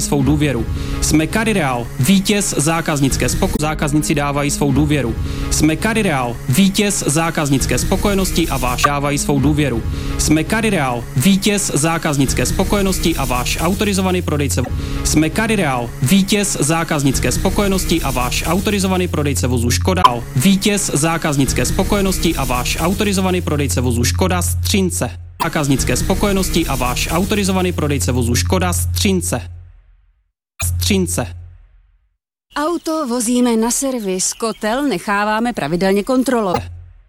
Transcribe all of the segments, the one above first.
svou důvěru. Jsme Carireal, vítěz zákaznické spokojenosti. Zákazníci dávají svou důvěru. Jsme Carireal, vítěz zákaznické spokojenosti a váš dávají svou důvěru. Jsme Carireal, vítěz zákaznické spokojenosti a váš autorizovaný prodejce. Jsme Carireal, vítěz zákaznické spokojenosti a váš autorizovaný prodejce vozu Škoda. Vítěz zákaznické spokojenosti a váš autorizovaný prodejce vozu Škoda Střince. Zákaznické spokojenosti a váš autorizovaný prodejce vozu Škoda Střince. Střince. Auto vozíme na servis, kotel necháváme pravidelně kontrolovat.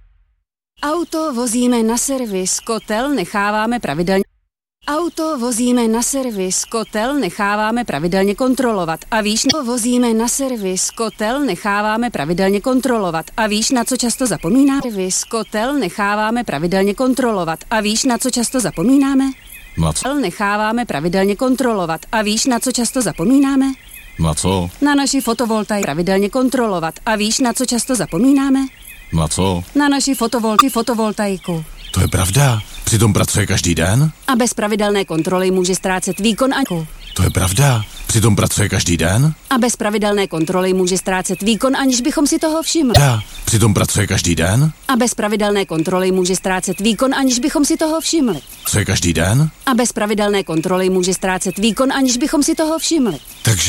Auto vozíme na servis, kotel necháváme pravidelně. Auto vozíme na servis, kotel necháváme pravidelně kontrolovat. A víš, vozíme na servis, kotel necháváme pravidelně kontrolovat. A víš, na co často zapomínáme? Servis, kotel necháváme pravidelně kontrolovat. A víš, na co často zapomínáme? Na co? Necháváme pravidelně kontrolovat. A víš, na co často zapomínáme? Na co? Na naši fotovoltaiku pravidelně kontrolovat. A víš, na co často zapomínáme? Na co? Na naši fotovoltaiku. To je pravda. Přitom pracuje každý den? A bez pravidelné kontroly může ztrácet výkon a... To je pravda. Přitom pracuje každý den? A bez pravidelné kontroly může ztrácet výkon, aniž bychom si toho všimli. Já. Přitom pracuje každý den? A bez pravidelné kontroly může ztrácet výkon, aniž bychom si toho všimli. Co je každý den? A bez pravidelné kontroly může ztrácet výkon, aniž bychom si toho všimli.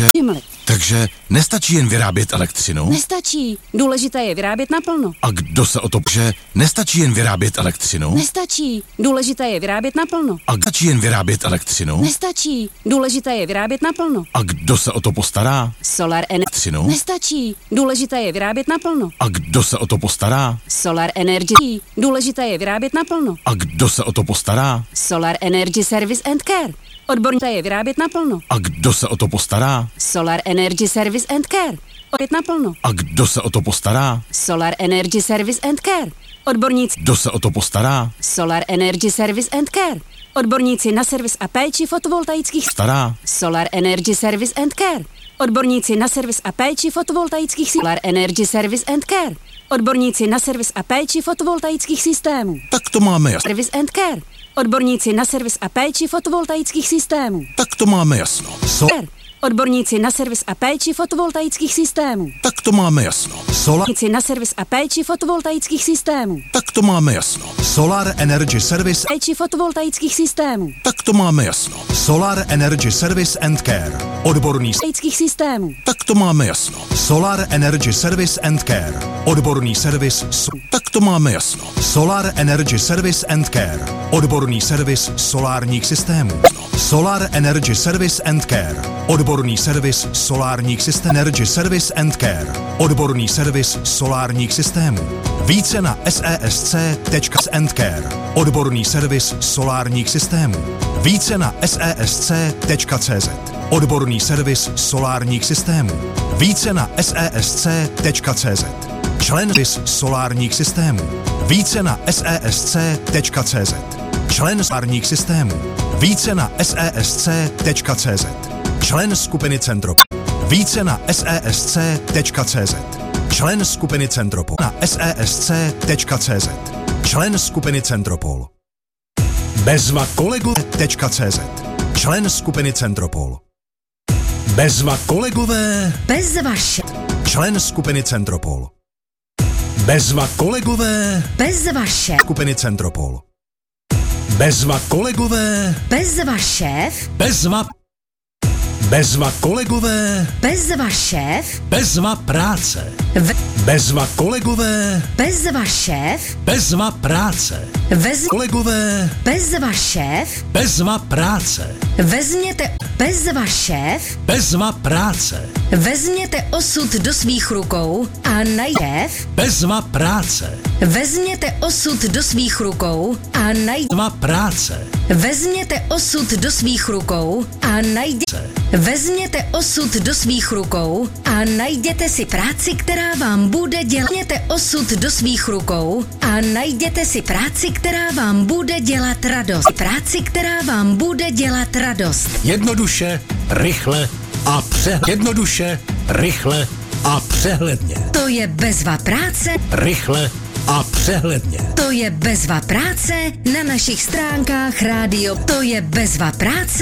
Takže nestačí jen vyrábět elektřinu? Nestačí. Důležité je vyrábět naplno. A kdo se o to... Že nestačí jen vyrábět elektřinu? Nestačí. Důležité je vyrábět naplno. A stačí jen vyrábět elektřinu? Nestačí. Důležité je vyrábět naplno. A kdo se o to postará? Solar elektřinu? Nestačí. Důležité je vyrábět naplno. A kdo se o to postará? Solar Energy. Důležité je vyrábět naplno. A kdo se o to postará? Solar Energy Service and Care. Odborník je vyrábět naplno. A kdo se o to postará? Solar Energy Service and Care. Vyrábět naplno. A kdo se o to postará? Solar Energy Service and Care. Odborníci. Kdo se o to postará? Solar Energy Service and Care. Odborníci na servis a péči fotovoltaických stará. Solar Energy Service and Care. Odborníci na servis a péči fotovoltaických Solar Energy Service and Care. Odborníci na servis a péči fotovoltaických systémů. Tak to máme jasno. Service and Care. Odborníci na servis a péči fotovoltaických systémů. Tak to máme jasno. Odborníci na servis a péči fotovoltaických systémů. Tak to máme jasno. Odborníci na servis a péči fotovoltaických systémů. Tak to máme jasno. Solar Energy Service péči fotovoltaických systémů. Tak to máme jasno. Solar Energy Service and Care. Odborný systémů. Tak to máme jasno. Solar Energy Service and Care. Odborný servis. Tak to máme jasno. Solar Energy Service and Care. Odborný servis solárních systémů. Solar Energy Service and Care. Odborný servis solárních systémů. Energy Service and Care. Odborný servis solárních systémů. Více na sesc.care. Odborný servis solárních systémů. Více na sesc.cz. Odborný servis solárních systémů. Více na sesc.cz. Člen solárních systémů. Více na sesc.cz. Člen solárních systémů. Více na sesc.cz. Člen skupiny Centropol. Více na sesc.cz. Člen skupiny Centropol. Na sesc.cz. Člen skupiny Centropol. Bezva kolegové.cz. Člen skupiny Centropol. Bezva kolegové. Bez vaše. Člen skupiny Centropol. Bezva kolegové. Bez vaše. Skupiny Centropol. Bezva kolegové. Bezva šéf. Bezva. Bezva kolegové. Bezva šéf. Bezva práce. Bezva kolegové. Bezva šéf. Bezva práce. Kolegové. Bezva šéf. Bezva práce. Vezměte bezva šéf. Bezva práce. Vezměte osud do svých rukou a najděte bezva práce. Vezměte osud do svých rukou a najděte bezva práce. Vezměte osud do svých rukou a najděte Vezměte osud do svých rukou a najděte si práci, která vám bude dělat. Vezměte osud do svých rukou a najděte si práci, která vám bude dělat radost. Práci, která vám bude dělat radost. Jednoduše, rychle a přehledně. Jednoduše, rychle a přehledně. To je bezva práce. Rychle a přehledně. To je bezva práce na našich stránkách rádio. To je bezva práce.